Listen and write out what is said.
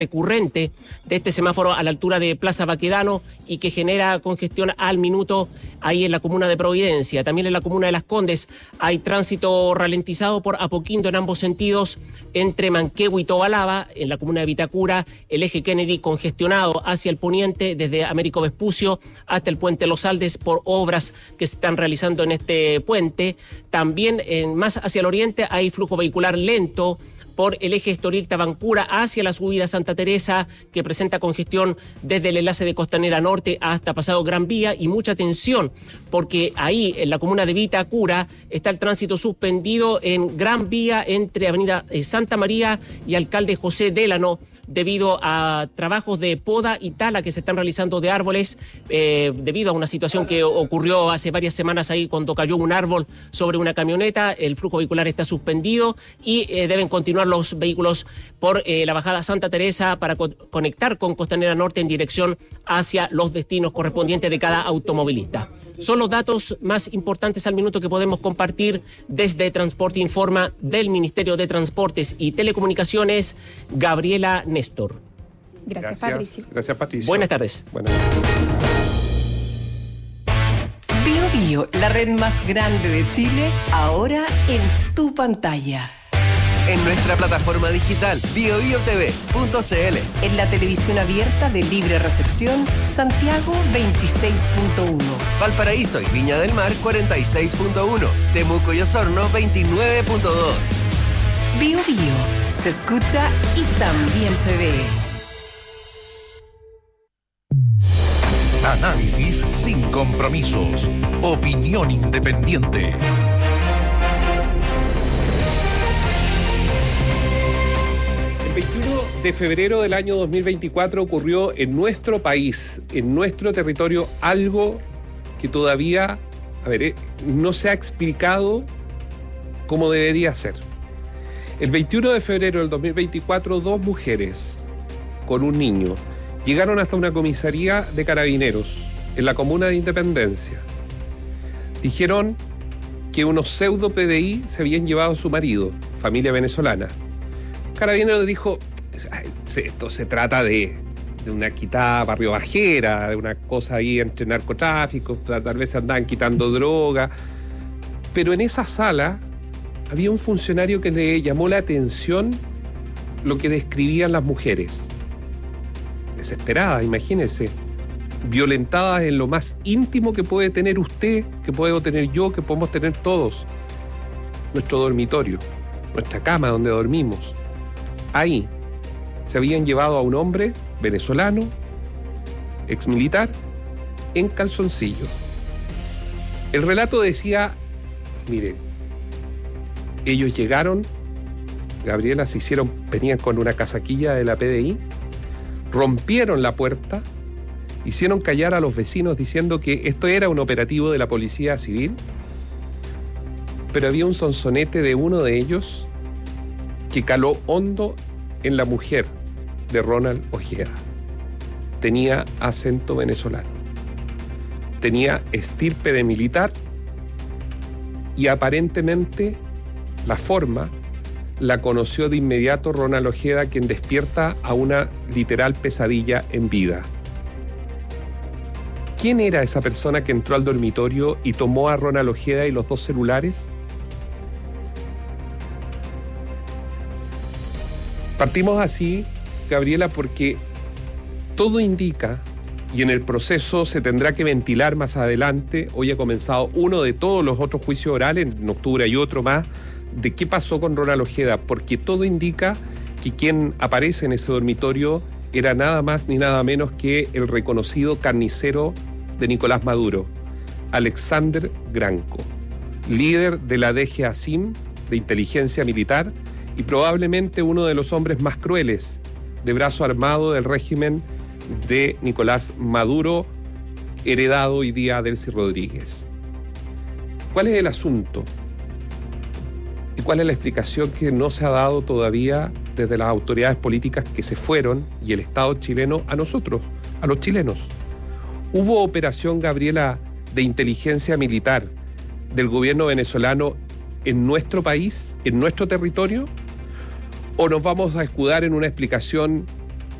recurrente de este semáforo a la altura de Plaza Baquedano y que genera congestión al minuto ahí en la comuna de Providencia. También en la comuna de Las Condes hay tránsito ralentizado por Apoquindo en ambos sentidos entre Manquehue y Tobalaba. En la comuna de Vitacura, el eje Kennedy congestionado hacia el poniente desde Américo Vespucio hasta el puente Los Aldes por obras que se están realizando en este puente. También más hacia el oriente hay flujo vehicular lento por el eje Estoril-Tabancura hacia la subida Santa Teresa, que presenta congestión desde el enlace de Costanera Norte hasta pasado Gran Vía, y mucha tensión, porque ahí en la comuna de Vitacura está el tránsito suspendido en Gran Vía entre Avenida Santa María y Alcalde José Délano, debido a trabajos de poda y tala que se están realizando de árboles, debido a una situación que ocurrió hace varias semanas ahí cuando cayó un árbol sobre una camioneta. El flujo vehicular está suspendido y deben continuar los vehículos por la bajada Santa Teresa para conectar con Costanera Norte en dirección hacia los destinos correspondientes de cada automovilista. Son los datos más importantes al minuto que podemos compartir desde Transporte Informa del Ministerio de Transportes y Telecomunicaciones, Gabriela Néstor. Gracias, Patricio. Gracias, Patricio. Buenas tardes. Buenas tardes. Bio Bio, la red más grande de Chile, ahora en tu pantalla. En nuestra plataforma digital biobiotv.cl. En la televisión abierta de libre recepción, Santiago 26.1. Valparaíso y Viña del Mar 46.1. Temuco y Osorno 29.2. Bio Bio, se escucha y también se ve. Análisis sin compromisos. Opinión independiente. El 21 de febrero del año 2024 ocurrió en nuestro país, en nuestro territorio, algo que todavía, no se ha explicado cómo debería ser. El 21 de febrero del 2024, 2 mujeres con un niño llegaron hasta una comisaría de carabineros en la comuna de Independencia. Dijeron que unos pseudo PDI se habían llevado a su marido, familia venezolana. Carabineros dijo, esto se trata de una quitada barrio bajera, de una cosa ahí entre narcotráfico, tal vez se andaban quitando droga. Pero en esa sala había un funcionario que le llamó la atención lo que describían las mujeres. Desesperadas, imagínense, violentadas en lo más íntimo que puede tener usted, que puedo tener yo, que podemos tener todos. Nuestro dormitorio, nuestra cama donde dormimos. Ahí se habían llevado a un hombre venezolano, exmilitar, en calzoncillo. El relato decía, mire, ellos llegaron, Gabriela, venían con una casaquilla de la PDI, rompieron la puerta, hicieron callar a los vecinos diciendo que esto era un operativo de la Policía Civil, pero había un sonsonete de uno de ellos que caló hondo en la mujer de Ronald Ojeda. Tenía acento venezolano, tenía estirpe de militar y aparentemente la forma la conoció de inmediato Ronald Ojeda, quien despierta a una literal pesadilla en vida. ¿Quién era esa persona que entró al dormitorio y tomó a Ronald Ojeda y los 2 celulares? Partimos así, Gabriela, porque todo indica, y en el proceso se tendrá que ventilar más adelante, hoy ha comenzado uno de todos los otros juicios orales, en octubre hay otro más, de qué pasó con Ronald Ojeda, porque todo indica que quien aparece en ese dormitorio era nada más ni nada menos que el reconocido carnicero de Nicolás Maduro, Alexander Granco, líder de la DGASIM, de inteligencia militar, y probablemente uno de los hombres más crueles de brazo armado del régimen de Nicolás Maduro, heredado hoy día a Delcy Rodríguez. ¿Cuál es el asunto? ¿Y cuál es la explicación que no se ha dado todavía desde las autoridades políticas que se fueron y el Estado chileno a nosotros, a los chilenos? ¿Hubo operación, Gabriela, de inteligencia militar del gobierno venezolano en nuestro país, en nuestro territorio? ¿O nos vamos a escudar en una explicación